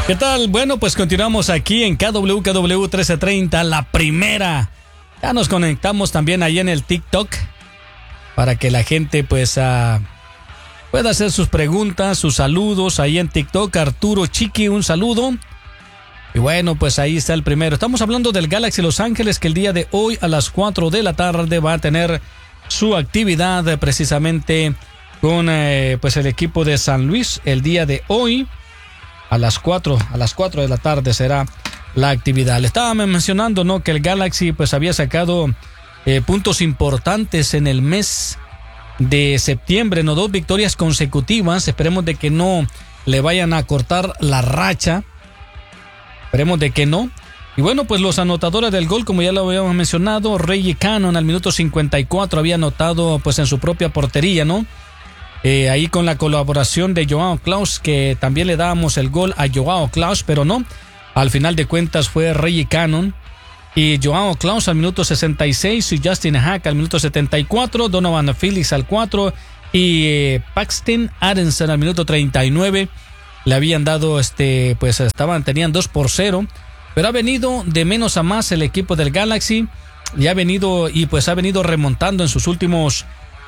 ¿Qué tal? Bueno, pues continuamos aquí en KWKW 1330, la primera. Ya nos conectamos también ahí en el TikTok para que la gente pues pueda hacer sus preguntas, sus saludos ahí en TikTok. Arturo Chiqui, un saludo. Y bueno, pues ahí está el primero. Estamos hablando del Galaxy Los Ángeles, que el día de hoy a las 4 de la tarde va a tener su actividad precisamente con pues el equipo de San Luis. El día de hoy a las 4 de la tarde será la actividad. Le estaba mencionando, ¿no?, que el Galaxy pues había sacado puntos importantes en el mes de septiembre, ¿no? 2 victorias consecutivas. Esperemos de que no le vayan a cortar la racha. Esperemos de que no. Y bueno, pues los anotadores del gol, como ya lo habíamos mencionado, Reggie Cannon al minuto 54 había anotado pues en su propia portería, ¿no? Ahí con la colaboración de Joao Klaus, que también le dábamos el gol a Joao Klaus, pero no. Al final de cuentas fue Reggie Cannon y Joao Klaus al minuto 66 y Justin Hack al minuto 74, Donovan Phillips al 4 y Paxton Aronson al minuto 39. Le habían dado pues tenían 2-0, pero ha venido de menos a más el equipo del Galaxy y ha venido remontando en sus últimos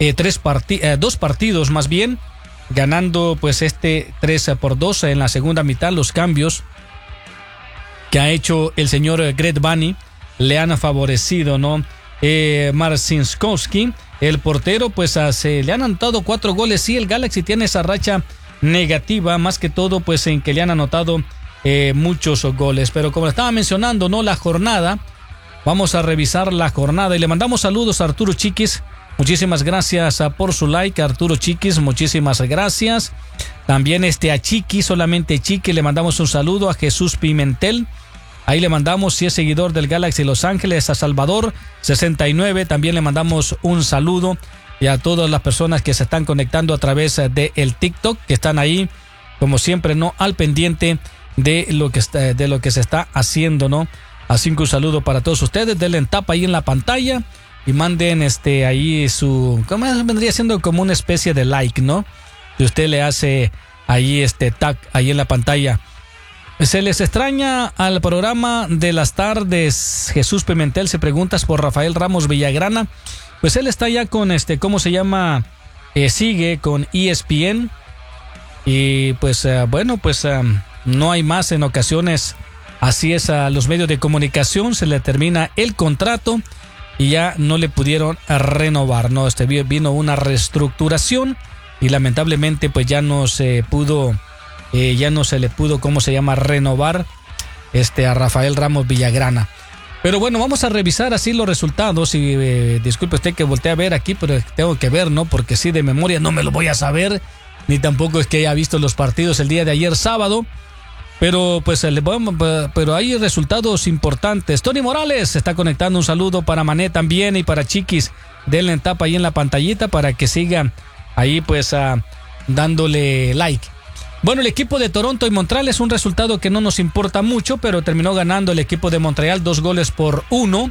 2 partidos más bien, ganando pues 3-2 en la segunda mitad. Los cambios que ha hecho el señor Greg Vanney le han favorecido, ¿no? Marcinskowski, el portero, pues le han anotado 4 goles. Sí, el Galaxy tiene esa racha negativa, más que todo pues en que le han anotado muchos goles. Pero como estaba mencionando, ¿no?, la jornada, vamos a revisar la jornada y le mandamos saludos a Arturo Chiquis. Muchísimas gracias por su like, Arturo Chiquis, muchísimas gracias. También a Chiqui, solamente Chiqui, le mandamos un saludo. A Jesús Pimentel, ahí le mandamos, si es seguidor del Galaxy Los Ángeles. A Salvador 69, también le mandamos un saludo. Y a todas las personas que se están conectando a través de el TikTok, que están ahí, como siempre, ¿no?, al pendiente de lo que se está haciendo, ¿no? Así que un saludo para todos ustedes. Denle en tapa ahí en la pantalla y manden ahí ¿cómo vendría siendo? Como una especie de like, ¿no? Si usted le hace ahí tag ahí en la pantalla. Se les extraña al programa de las tardes. Jesús Pimentel se preguntas por Rafael Ramos Villagrana. Pues él está ya con ¿cómo se llama? Sigue con ESPN. Y pues bueno, pues no hay más en ocasiones. Así es, a los medios de comunicación se le termina el contrato y ya no le pudieron renovar, ¿no? Vino una reestructuración y lamentablemente pues ya no se le pudo, ¿cómo se llama?, renovar a Rafael Ramos Villagrana. Pero bueno, vamos a revisar así los resultados y disculpe usted que volteé a ver aquí, pero tengo que ver, ¿no? Porque sí, de memoria no me lo voy a saber, ni tampoco es que haya visto los partidos el día de ayer sábado. Pero pues pero hay resultados importantes. Tony Morales se está conectando, un saludo para Mané también y para Chiquis. Denle en tapa ahí en la pantallita para que sigan ahí pues dándole like. Bueno, el equipo de Toronto y Montreal es un resultado que no nos importa mucho, pero terminó ganando el equipo de Montreal 2-1.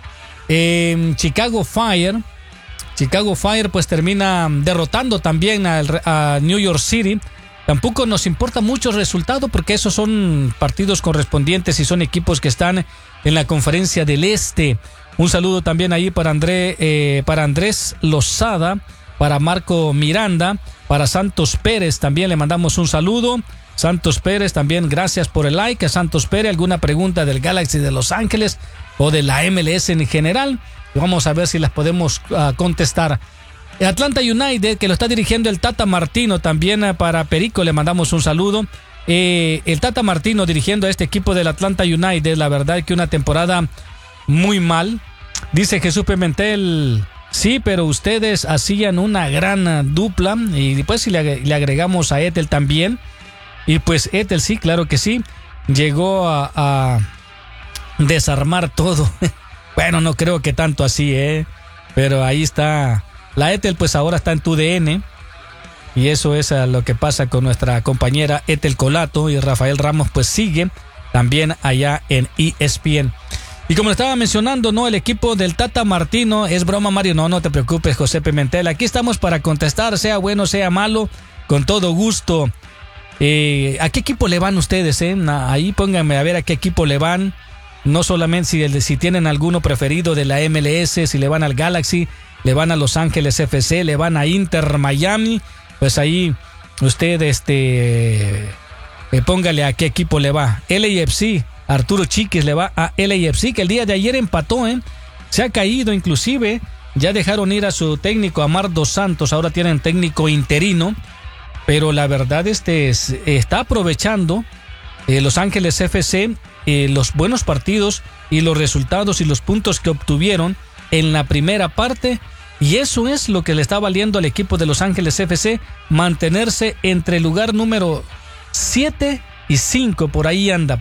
Chicago Fire pues termina derrotando también a New York City. Tampoco nos importa mucho el resultado porque esos son partidos correspondientes y son equipos que están en la Conferencia del Este. Un saludo también ahí para Andrés Lozada, para Marco Miranda, para Santos Pérez también le mandamos un saludo. Santos Pérez también, gracias por el like. A Santos Pérez, ¿alguna pregunta del Galaxy de Los Ángeles o de la MLS en general? Vamos a ver si las podemos contestar. Atlanta United, que lo está dirigiendo el Tata Martino, también para Perico le mandamos un saludo. El Tata Martino dirigiendo a este equipo del Atlanta United, la verdad que una temporada muy mal. Dice Jesús Pimentel, sí, pero ustedes hacían una gran dupla y después si le agregamos a Ethel también. Y pues Ethel sí, claro que sí, llegó a desarmar todo. Bueno, no creo que tanto así, pero ahí está. La Ethel pues ahora está en TUDN y eso es lo que pasa con nuestra compañera Ethel Colato, y Rafael Ramos pues sigue también allá en ESPN. Y como estaba mencionando, ¿no?, el equipo del Tata Martino, es broma, Mario, no te preocupes, José Pimentel, aquí estamos para contestar, sea bueno, sea malo, con todo gusto. ¿A qué equipo le van ustedes? Ahí pónganme a ver a qué equipo le van. No solamente si tienen alguno preferido de la MLS, si le van al Galaxy, le van a Los Ángeles FC, le van a Inter Miami, pues ahí usted póngale a qué equipo le va. LAFC, Arturo Chiquis le va a LAFC, que el día de ayer empató, se ha caído inclusive, ya dejaron ir a su técnico Amar Dos Santos, ahora tienen técnico interino, pero la verdad está aprovechando Los Ángeles FC los buenos partidos y los resultados y los puntos que obtuvieron en la primera parte, y eso es lo que le está valiendo al equipo de Los Ángeles FC mantenerse entre el lugar número 7 y 5, por ahí anda.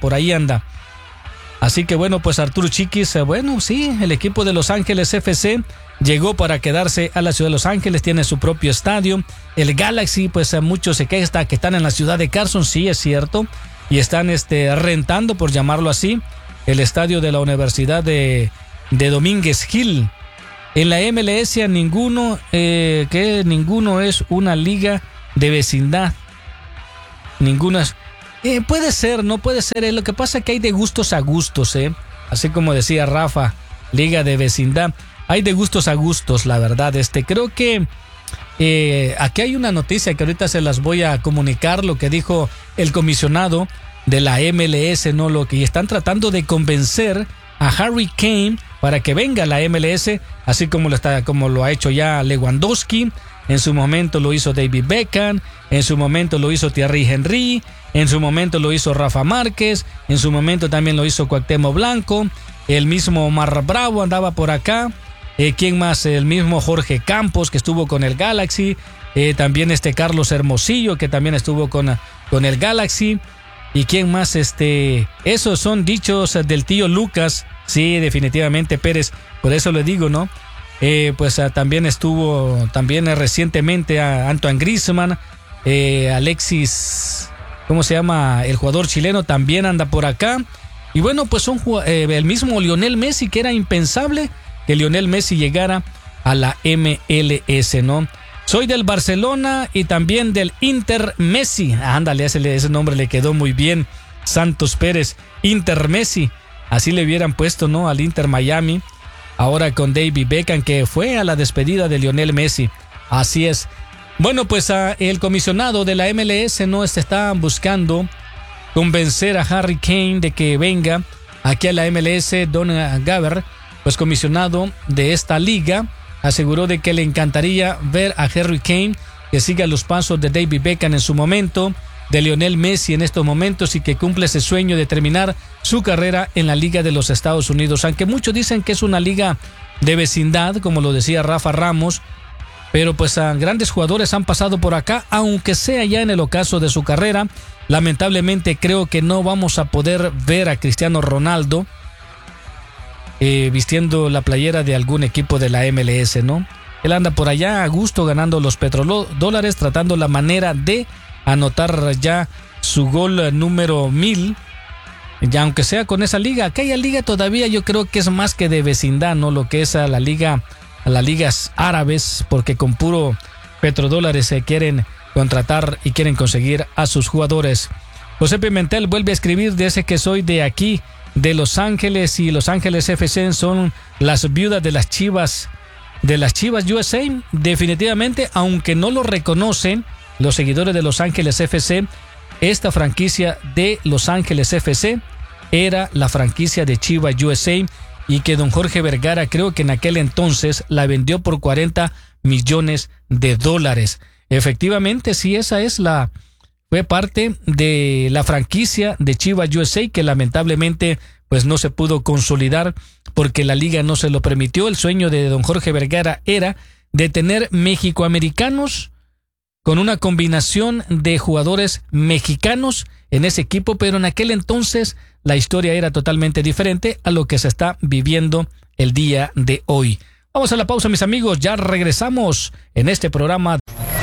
Así que bueno, pues Arturo Chiquis, bueno, sí, el equipo de Los Ángeles FC llegó para quedarse a la ciudad de Los Ángeles, tiene su propio estadio. El Galaxy, pues muchos se quejan que están en la ciudad de Carson, sí es cierto, y están rentando, por llamarlo así, el estadio de la Universidad de Domínguez Hill. En la MLS ninguno es una liga de vecindad. Ninguna. Puede ser, no puede ser. Lo que pasa es que hay de gustos a gustos, así como decía Rafa, liga de vecindad. Hay de gustos a gustos, la verdad. Creo que aquí hay una noticia que ahorita se las voy a comunicar, lo que dijo el comisionado de la MLS, ¿no? Lo que están tratando de convencer a Harry Kane para que venga a la MLS, así como lo ha hecho ya Lewandowski. En su momento lo hizo David Beckham, en su momento lo hizo Thierry Henry, en su momento lo hizo Rafa Márquez, en su momento también lo hizo Cuauhtémoc Blanco, el mismo Omar Bravo andaba por acá. ¿Quién más? El mismo Jorge Campos, que estuvo con el Galaxy, también Carlos Hermosillo, que también estuvo con el Galaxy. ¿Y quién más? Esos son dichos del tío Lucas. Sí, definitivamente Pérez, por eso le digo, ¿no? También estuvo recientemente a Antoine Griezmann, Alexis, ¿cómo se llama? El jugador chileno también anda por acá. Y bueno, pues el mismo Lionel Messi, que era impensable que Lionel Messi llegara a la MLS, ¿no? Soy del Barcelona y también del Inter Messi. Ándale, ese nombre le quedó muy bien. Santos Pérez, Inter Messi. Así le hubieran puesto, ¿no? Al Inter Miami. Ahora con David Beckham, que fue a la despedida de Lionel Messi. Así es. Bueno, pues el comisionado de la MLS no está buscando convencer a Harry Kane de que venga aquí a la MLS. Don Gaber, pues comisionado de esta liga, aseguró de que le encantaría ver a Harry Kane, que siga los pasos de David Beckham en su momento, de Lionel Messi en estos momentos, y que cumple ese sueño de terminar su carrera en la Liga de los Estados Unidos. Aunque muchos dicen que es una liga de vecindad, como lo decía Rafa Ramos, pero pues grandes jugadores han pasado por acá, aunque sea ya en el ocaso de su carrera. Lamentablemente creo que no vamos a poder ver a Cristiano Ronaldo vistiendo la playera de algún equipo de la MLS, ¿no? Él anda por allá a gusto ganando los petrodólares, tratando la manera de anotar ya su gol número 1000, ya aunque sea con esa liga. Aquella liga todavía yo creo que es más que de vecindad, ¿no? Lo que es a las ligas árabes, porque con puro petrodólares se quieren contratar y quieren conseguir a sus jugadores. José Pimentel vuelve a escribir: dice que soy de aquí, de Los Ángeles, y Los Ángeles FC son las viudas de las Chivas USA. Definitivamente, aunque no lo reconocen los seguidores de Los Ángeles FC, esta franquicia de Los Ángeles FC era la franquicia de Chivas USA, y que don Jorge Vergara creo que en aquel entonces la vendió por $40 millones. Efectivamente, sí, fue parte de la franquicia de Chivas USA, que lamentablemente pues no se pudo consolidar porque la liga no se lo permitió. El sueño de don Jorge Vergara era de tener mexicoamericanos con una combinación de jugadores mexicanos en ese equipo, pero en aquel entonces la historia era totalmente diferente a lo que se está viviendo el día de hoy. Vamos a la pausa, mis amigos, ya regresamos en este programa.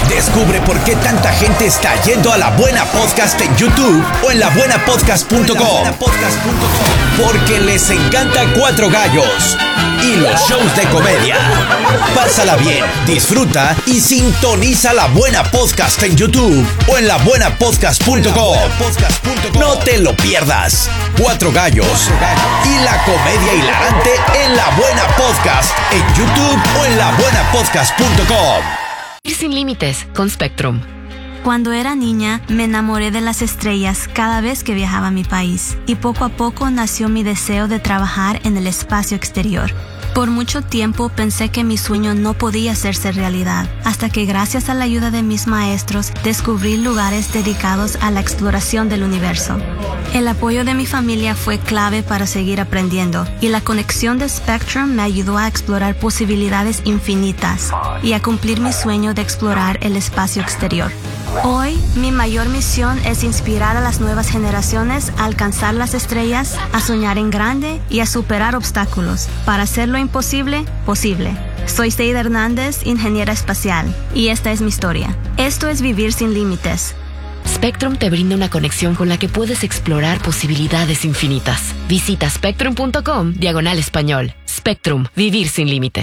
Descubre por qué tanta gente está yendo a La Buena Podcast en YouTube o en labuenapodcast.com. Porque les encanta Cuatro Gallos y los shows de comedia. Pásala bien, disfruta y sintoniza La Buena Podcast en YouTube o en labuenapodcast.com. No te lo pierdas. Cuatro Gallos y la comedia hilarante en La Buena Podcast en YouTube o en labuenapodcast.com. Sin límites con Spectrum. Cuando era niña, me enamoré de las estrellas cada vez que viajaba a mi país, y poco a poco nació mi deseo de trabajar en el espacio exterior. Por mucho tiempo pensé que mi sueño no podía hacerse realidad, hasta que gracias a la ayuda de mis maestros descubrí lugares dedicados a la exploración del universo. El apoyo de mi familia fue clave para seguir aprendiendo, y la conexión de Spectrum me ayudó a explorar posibilidades infinitas y a cumplir mi sueño de explorar el espacio exterior. Hoy, mi mayor misión es inspirar a las nuevas generaciones a alcanzar las estrellas, a soñar en grande y a superar obstáculos para hacer lo imposible posible. Soy Seida Hernández, ingeniera espacial, y esta es mi historia. Esto es Vivir Sin Límites. Spectrum te brinda una conexión con la que puedes explorar posibilidades infinitas. Visita spectrum.com/español. Spectrum, Vivir Sin Límites.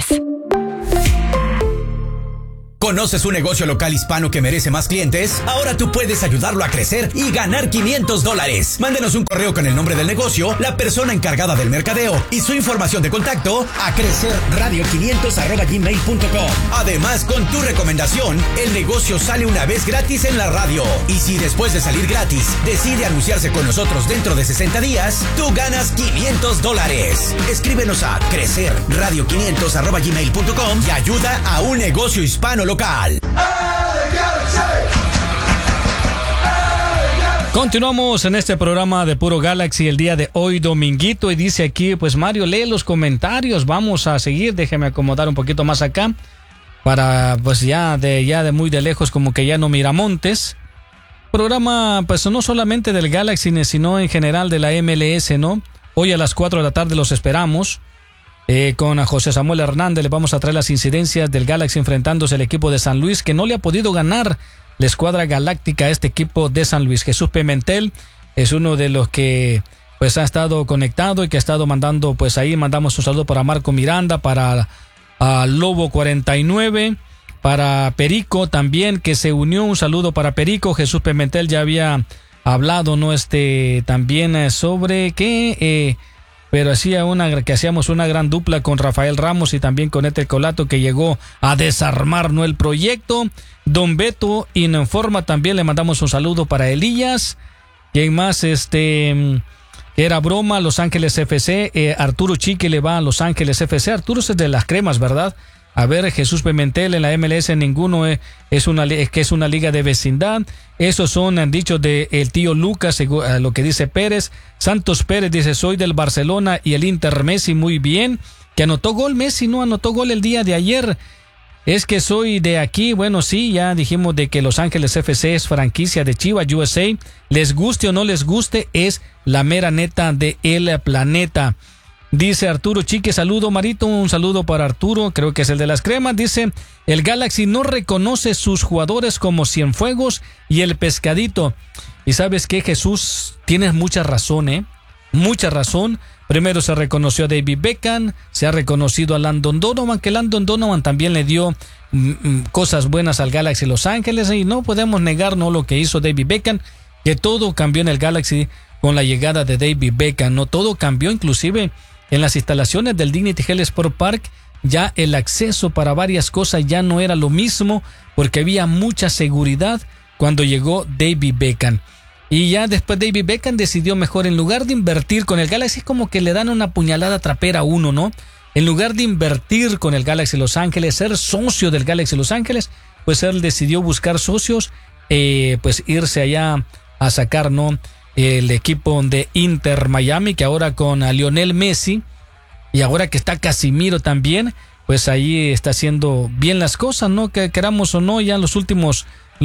¿Conoces un negocio local hispano que merece más clientes? Ahora tú puedes ayudarlo a crecer y ganar $500. Mándenos un correo con el nombre del negocio, la persona encargada del mercadeo y su información de contacto a crecerradio500@gmail.com. Además, con tu recomendación, el negocio sale una vez gratis en la radio. Y si después de salir gratis decide anunciarse con nosotros dentro de 60 días, tú ganas $500. Escríbenos a crecerradio500@gmail.com y ayuda a un negocio hispano local. Continuamos en este programa de Puro Galaxy el día de hoy, dominguito, y dice aquí, pues Mario, lee los comentarios, vamos a seguir, déjeme acomodar un poquito más acá, para pues ya de muy de lejos, como que ya no Miramontes. Programa pues no solamente del Galaxy, sino en general de la MLS, ¿no? Hoy a las 4 de la tarde los esperamos. Con a José Samuel Hernández le vamos a traer las incidencias del Galaxy enfrentándose al equipo de San Luis, que no le ha podido ganar la escuadra galáctica a este equipo de San Luis. Jesús Pimentel es uno de los que pues ha estado conectado y que ha estado mandando, pues ahí mandamos un saludo para Marco Miranda, para Lobo 49, para Perico también, que se unió, un saludo para Perico. Jesús Pimentel ya había hablado, ¿no? También sobre que pero hacíamos una gran dupla con Rafael Ramos y también con Ethel Colato, que llegó a desarmar, ¿no?, el proyecto. Don Beto Informa también le mandamos un saludo para Elías. ¿Quién más? Era broma, Los Ángeles FC. Arturo Chique le va a Los Ángeles FC. Arturo es de las cremas, ¿verdad? A ver, Jesús Pimentel, en la MLS ninguno es una liga de vecindad. Esos son dichos de el tío Lucas, según lo que dice Pérez. Santos Pérez dice, soy del Barcelona y el Inter. Messi, muy bien. Que anotó gol, Messi no anotó gol el día de ayer. Es que soy de aquí. Bueno, sí, ya dijimos de que Los Ángeles FC es franquicia de Chivas USA. Les guste o no les guste, es la mera neta de el planeta. Dice Arturo Chique, saludo Marito, un saludo para Arturo, creo que es el de las cremas. Dice, el Galaxy no reconoce sus jugadores como Cienfuegos y el Pescadito. Y sabes qué, Jesús, tienes mucha razón, mucha razón. Primero se reconoció a David Beckham, se ha reconocido a Landon Donovan, que Landon Donovan también le dio cosas buenas al Galaxy Los Ángeles, y no podemos negar, ¿no?, lo que hizo David Beckham, que todo cambió en el Galaxy con la llegada de David Beckham, no todo cambió, inclusive en las instalaciones del Dignity Health Sport Park, ya el acceso para varias cosas ya no era lo mismo, porque había mucha seguridad cuando llegó David Beckham. Y ya después David Beckham decidió mejor, en lugar de invertir con el Galaxy, es como que le dan una puñalada trapera a uno, ¿no? En lugar de invertir con el Galaxy Los Ángeles, ser socio del Galaxy Los Ángeles, pues él decidió buscar socios, pues irse allá a sacar, ¿no?, el equipo de Inter Miami, que ahora con a Lionel Messi y ahora que está Casimiro también, pues ahí está haciendo bien las cosas, ¿no? Que queramos o no, ya en los últimos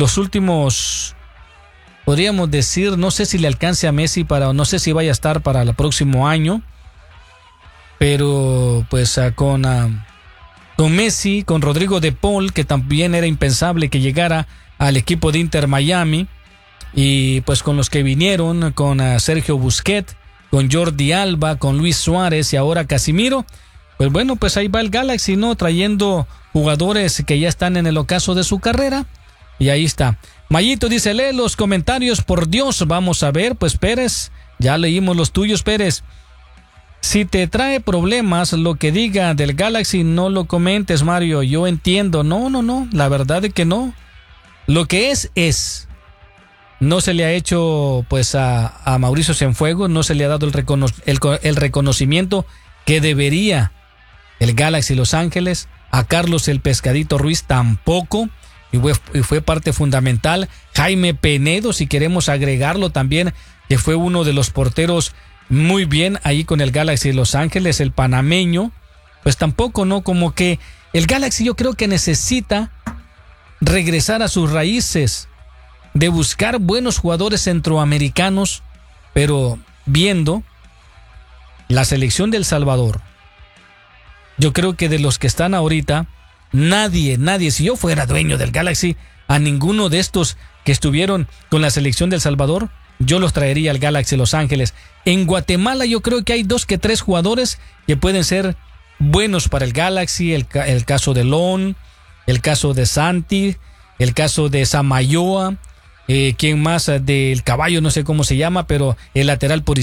podríamos decir, no sé si le alcance a Messi no sé si vaya a estar para el próximo año, pero pues con con Messi, con Rodrigo de Paul, que también era impensable que llegara al equipo de Inter Miami, y pues con los que vinieron, con Sergio Busquets, con Jordi Alba, con Luis Suárez y ahora Casimiro. Pues bueno, pues ahí va el Galaxy, ¿no? Trayendo jugadores que ya están en el ocaso de su carrera. Y ahí está. Mayito dice, lee los comentarios, por Dios. Vamos a ver, pues Pérez, ya leímos los tuyos, Pérez. Si te trae problemas lo que diga del Galaxy, no lo comentes, Mario. Yo entiendo. No, la verdad es que no. Lo que es. No se le ha hecho pues a Mauricio Cienfuegos, no se le ha dado el reconocimiento que debería el Galaxy Los Ángeles. A Carlos el Pescadito Ruiz tampoco, y fue parte fundamental. Jaime Penedo, si queremos agregarlo también, que fue uno de los porteros muy bien ahí con el Galaxy Los Ángeles, el panameño, pues tampoco, ¿no? Como que el Galaxy yo creo que necesita regresar a sus raíces, de buscar buenos jugadores centroamericanos, pero viendo la selección de El Salvador, yo creo que de los que están ahorita, nadie, si yo fuera dueño del Galaxy, a ninguno de estos que estuvieron con la selección de El Salvador, yo los traería al Galaxy Los Ángeles. En Guatemala yo creo que hay 2 que 3 jugadores que pueden ser buenos para el Galaxy, el caso de Lon, el caso de Santi, el caso de Samayoa, ¿quién más? Del Caballo, no sé cómo se llama, pero el lateral por